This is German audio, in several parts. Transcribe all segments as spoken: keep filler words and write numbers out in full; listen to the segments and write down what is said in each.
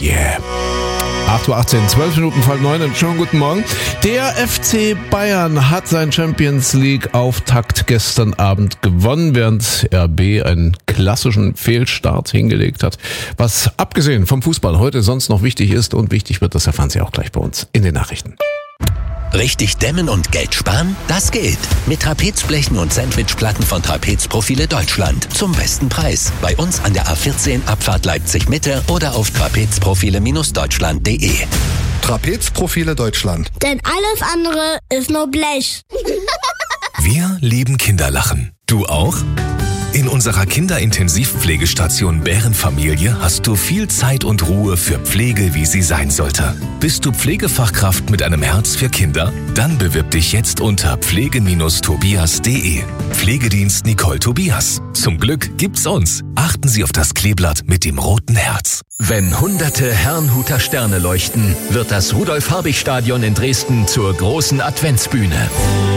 yeah. acht Uhr achtzehn, zwölf Minuten vor neun und schönen guten Morgen. Der F C Bayern hat seinen Champions League Auftakt gestern Abend gewonnen, während R B einen klassischen Fehlstart hingelegt hat. Was abgesehen vom Fußball heute sonst noch wichtig ist und wichtig wird, das erfahren Sie auch gleich bei uns in den Nachrichten. Richtig dämmen und Geld sparen? Das geht. Mit Trapezblechen und Sandwichplatten von Trapezprofile Deutschland. Zum besten Preis. Bei uns an der A vierzehn Abfahrt Leipzig Mitte oder auf trapezprofile Deutschland punkt de. Trapezprofile Deutschland. Denn alles andere ist nur Blech. Wir lieben Kinderlachen. Du auch? In unserer Kinderintensivpflegestation Bärenfamilie hast du viel Zeit und Ruhe für Pflege, wie sie sein sollte. Bist du Pflegefachkraft mit einem Herz für Kinder? Dann bewirb dich jetzt unter pflege tobias punkt de. Pflegedienst Nicole Tobias. Zum Glück gibt's uns. Achten Sie auf das Kleeblatt mit dem roten Herz. Wenn hunderte Herrnhuter Sterne leuchten, wird das Rudolf-Habich-Stadion in Dresden zur großen Adventsbühne.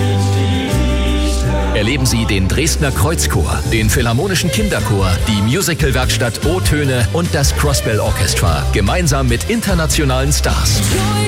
Erleben Sie den Dresdner Kreuzchor, den Philharmonischen Kinderchor, die Musicalwerkstatt O-Töne und das Crossbell Orchestra, gemeinsam mit internationalen Stars.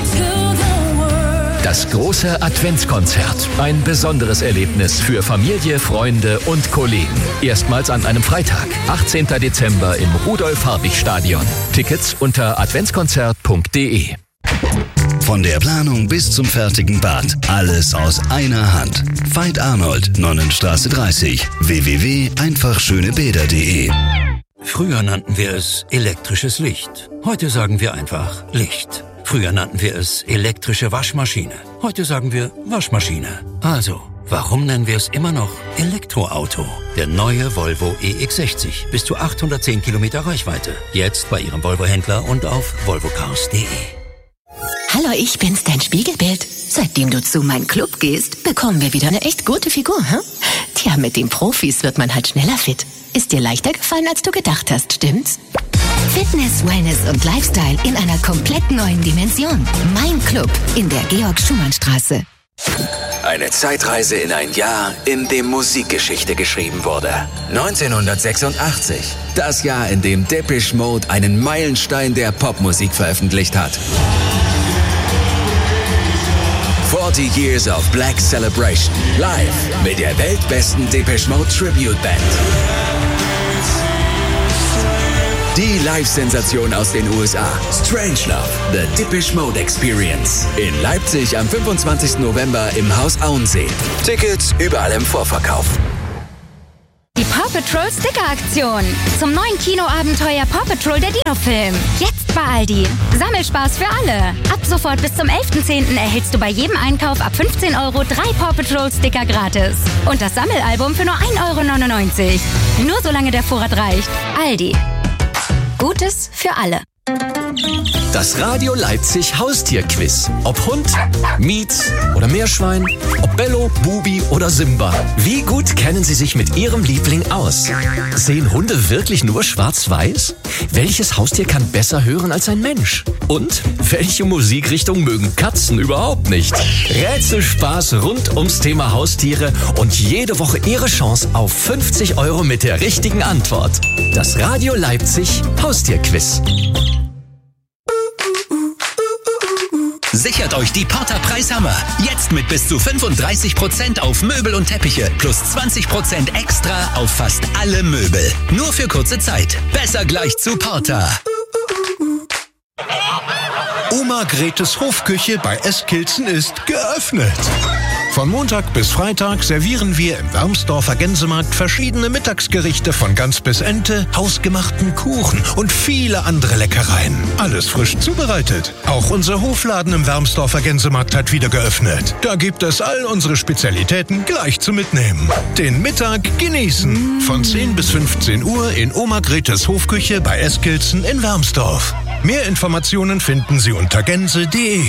Das große Adventskonzert, ein besonderes Erlebnis für Familie, Freunde und Kollegen. Erstmals an einem Freitag, achtzehnten Dezember im Rudolf-Habich-Stadion. Tickets unter adventskonzert punkt de. Von der Planung bis zum fertigen Bad. Alles aus einer Hand. Veit Arnold, Nonnenstraße dreißig. w w w punkt einfach schöne bäder punkt de. Früher nannten wir es elektrisches Licht. Heute sagen wir einfach Licht. Früher nannten wir es elektrische Waschmaschine. Heute sagen wir Waschmaschine. Also, warum nennen wir es immer noch Elektroauto? Der neue Volvo E X sechzig. Bis zu achthundertzehn Kilometer Reichweite. Jetzt bei Ihrem Volvo-Händler und auf volvo cars punkt de. Hallo, ich bin's, dein Spiegelbild. Seitdem du zu meinem Club gehst, bekommen wir wieder eine echt gute Figur, hm? Tja, mit den Profis wird man halt schneller fit. Ist dir leichter gefallen, als du gedacht hast, stimmt's? Fitness, Wellness und Lifestyle in einer komplett neuen Dimension. Mein Club in der Georg-Schumann-Straße. Eine Zeitreise in ein Jahr, in dem Musikgeschichte geschrieben wurde. neunzehnhundertsechsundachtzig. Das Jahr, in dem Depeche Mode einen Meilenstein der Popmusik veröffentlicht hat. forty Years of Black Celebration. Live mit der weltbesten Depeche Mode Tribute Band. Die Live-Sensation aus den U S A. Strangelove, The Depeche Mode Experience. In Leipzig am fünfundzwanzigsten November im Haus Auensee. Tickets überall im Vorverkauf. Die Paw Patrol Sticker-Aktion. Zum neuen Kinoabenteuer Paw Patrol der Dino-Film. Jetzt bei Aldi. Sammelspaß für alle. Ab sofort bis zum elften zehnten erhältst du bei jedem Einkauf ab fünfzehn Euro drei Paw Patrol Sticker gratis. Und das Sammelalbum für nur ein Euro neunundneunzig. Nur solange der Vorrat reicht. Aldi. Gutes für alle. Das Radio Leipzig Haustierquiz. Ob Hund, Mietz oder Meerschwein, ob Bello, Bubi oder Simba. Wie gut kennen Sie sich mit Ihrem Liebling aus? Sehen Hunde wirklich nur schwarz-weiß? Welches Haustier kann besser hören als ein Mensch? Und welche Musikrichtung mögen Katzen überhaupt nicht? Rätselspaß rund ums Thema Haustiere und jede Woche Ihre Chance auf fünfzig Euro mit der richtigen Antwort. Das Radio Leipzig Haustierquiz. Sichert euch die Porter-Preishammer. Jetzt mit bis zu fünfunddreißig Prozent auf Möbel und Teppiche plus zwanzig Prozent extra auf fast alle Möbel. Nur für kurze Zeit. Besser gleich zu Porter. Oma Gretes Hofküche bei Eskilzen ist geöffnet. Von Montag bis Freitag servieren wir im Wermsdorfer Gänsemarkt verschiedene Mittagsgerichte von Gans bis Ente, hausgemachten Kuchen und viele andere Leckereien. Alles frisch zubereitet. Auch unser Hofladen im Wermsdorfer Gänsemarkt hat wieder geöffnet. Da gibt es all unsere Spezialitäten gleich zum Mitnehmen. Den Mittag genießen. Von zehn bis fünfzehn Uhr in Oma Gretes Hofküche bei Eskilzen in Wermsdorf. Mehr Informationen finden Sie unter gänse punkt de.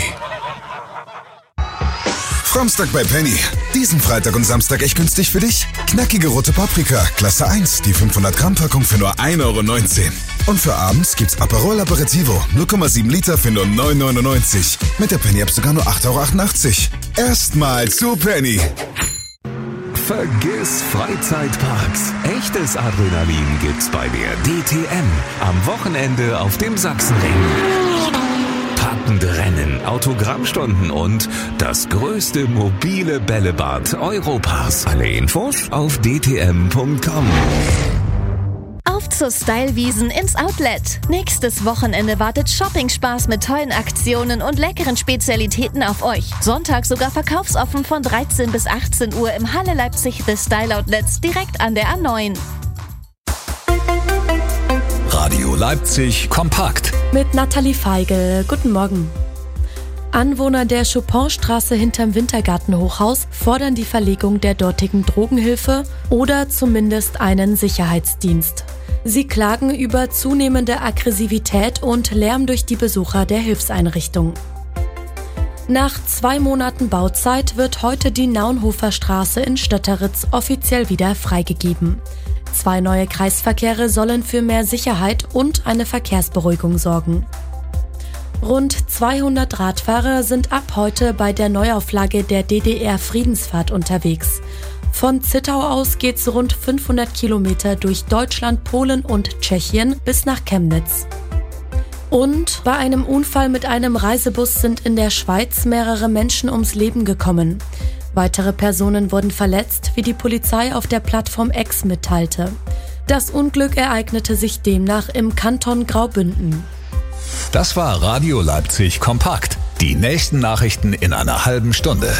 Samstag bei Penny. Diesen Freitag und Samstag echt günstig für dich. Knackige rote Paprika, Klasse eins, die fünfhundert Gramm Packung für nur ein Euro neunzehn. Und für abends gibt's Aperol Aperitivo, null Komma sieben Liter für nur neun Euro neunundneunzig. Mit der Penny-App sogar nur acht Euro achtundachtzig. Erstmal zu Penny. Vergiss Freizeitparks. Echtes Adrenalin gibt's bei der D T M. Am Wochenende auf dem Sachsenring. tausende Rennen, Autogrammstunden und das größte mobile Bällebad Europas. Alle Infos auf d t m punkt com. Auf zur Stylewiesen ins Outlet. Nächstes Wochenende wartet Shopping-Spaß mit tollen Aktionen und leckeren Spezialitäten auf euch. Sonntag sogar verkaufsoffen von dreizehn bis achtzehn Uhr im Halle Leipzig The Style Outlets direkt an der A neun. Radio Leipzig kompakt. Mit Nathalie Feigl. Guten Morgen. Anwohner der Chopinstraße hinterm Wintergartenhochhaus fordern die Verlegung der dortigen Drogenhilfe oder zumindest einen Sicherheitsdienst. Sie klagen über zunehmende Aggressivität und Lärm durch die Besucher der Hilfseinrichtung. Nach zwei Monaten Bauzeit wird heute die Naunhofer Straße in Stötteritz offiziell wieder freigegeben. Zwei neue Kreisverkehre sollen für mehr Sicherheit und eine Verkehrsberuhigung sorgen. Rund zweihundert Radfahrer sind ab heute bei der Neuauflage der D D R-Friedensfahrt unterwegs. Von Zittau aus geht's rund fünfhundert Kilometer durch Deutschland, Polen und Tschechien bis nach Chemnitz. Und bei einem Unfall mit einem Reisebus sind in der Schweiz mehrere Menschen ums Leben gekommen. Weitere Personen wurden verletzt, wie die Polizei auf der Plattform X mitteilte. Das Unglück ereignete sich demnach im Kanton Graubünden. Das war Radio Leipzig kompakt. Die nächsten Nachrichten in einer halben Stunde.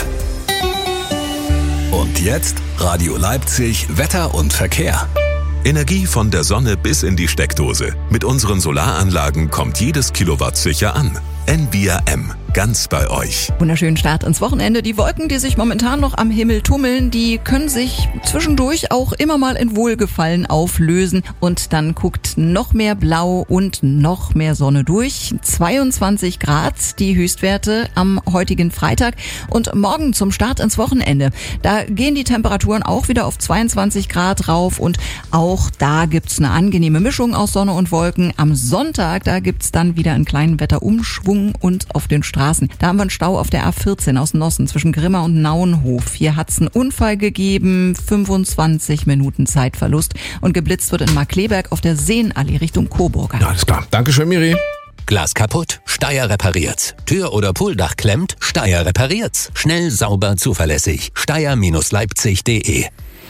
Und jetzt Radio Leipzig Wetter und Verkehr. Energie von der Sonne bis in die Steckdose. Mit unseren Solaranlagen kommt jedes Kilowatt sicher an. N V I A M. Ganz bei euch. Wunderschönen Start ins Wochenende. Die Wolken, die sich momentan noch am Himmel tummeln, die können sich zwischendurch auch immer mal in Wohlgefallen auflösen. Und dann guckt noch mehr Blau und noch mehr Sonne durch. zweiundzwanzig Grad, die Höchstwerte am heutigen Freitag. Und morgen zum Start ins Wochenende. Da gehen die Temperaturen auch wieder auf zweiundzwanzig Grad rauf. Und auch da gibt's eine angenehme Mischung aus Sonne und Wolken. Am Sonntag, da gibt's dann wieder einen kleinen Wetterumschwung und auf den Straßen. Da haben wir einen Stau auf der A vierzehn aus Nossen zwischen Grimma und Naunhof. Hier hat's einen Unfall gegeben, fünfundzwanzig Minuten Zeitverlust und geblitzt wird in Markleberg auf der Seenallee Richtung Coburger. Ja, alles klar. Dankeschön, Miri. Glas kaputt? Steyr repariert's. Tür- oder Pooldach klemmt? Steyr repariert's. Schnell, sauber, zuverlässig. Steyr Leipzig punkt de.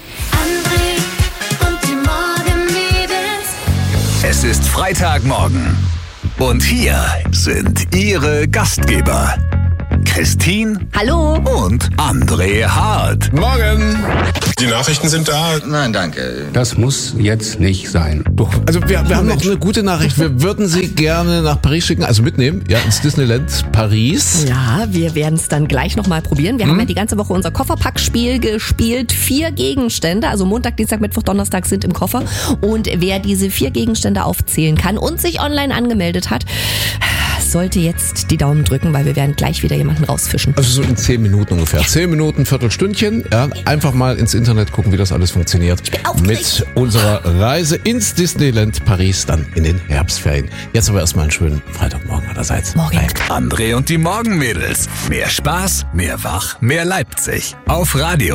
Es ist Freitagmorgen. Und hier sind Ihre Gastgeber. Christine. Hallo. Und André Hart. Morgen. Die Nachrichten sind da. Nein, danke. Das muss jetzt nicht sein. Doch. Also wir, wir haben noch eine gute Nachricht. Wir würden Sie gerne nach Paris schicken, also mitnehmen, ja, ins Disneyland Paris. Ja, wir werden es dann gleich nochmal probieren. Wir hm. haben ja die ganze Woche unser Kofferpackspiel gespielt. Vier Gegenstände, also Montag, Dienstag, Mittwoch, Donnerstag sind im Koffer. Und wer diese vier Gegenstände aufzählen kann und sich online angemeldet hat, sollte jetzt die Daumen drücken, weil wir werden gleich wieder jemanden rausfischen. Also so in zehn Minuten ungefähr. Zehn Minuten, Viertelstündchen. Ja, einfach mal ins Internet gucken, wie das alles funktioniert. Ich bin aufgeregt. Mit unserer Reise ins Disneyland Paris dann in den Herbstferien. Jetzt aber erstmal einen schönen Freitagmorgen allerseits. Morgen. André und die Morgenmädels. Mehr Spaß, mehr Wach, mehr Leipzig. Auf Radio